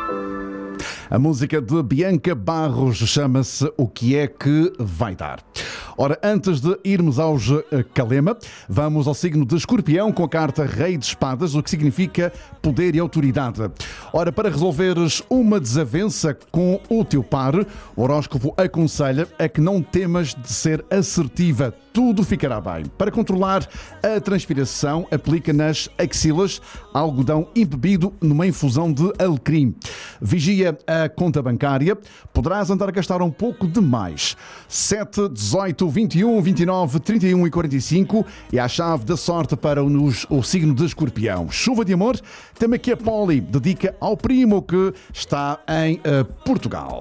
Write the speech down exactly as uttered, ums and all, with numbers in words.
A música de Bianca Barros chama-se O Que É Que Vai Dar. Ora, antes de irmos aos Calema, vamos ao signo de Escorpião com a carta Rei de Espadas, o que significa poder e autoridade. Ora, para resolveres uma desavença com o teu par, o horóscopo aconselha a que não temas de ser assertiva. Tudo ficará bem. Para controlar a transpiração, aplica nas axilas algodão embebido numa infusão de alecrim. Vigia a conta bancária. Poderás andar a gastar um pouco demais. sete, dezoito, vinte e um, vinte e nove, trinta e um e quarenta e cinco é a chave da sorte para o, o signo de Escorpião. Chuva de amor, tema que a Poli dedica ao primo que está em uh, Portugal.